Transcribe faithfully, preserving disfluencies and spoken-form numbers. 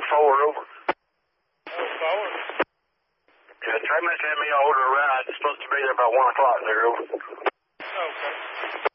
forward, over. Oh, forward. Yeah, try must have me order a ride. It's supposed to be there by one o'clock there, over. Okay.